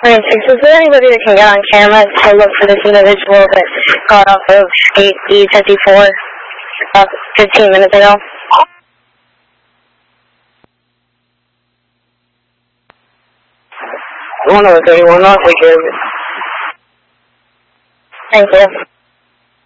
Is there anybody that can get on camera to look for this individual that got off of 8E54 about 15 minutes ago? I don't know if anyone else we could. Thank you.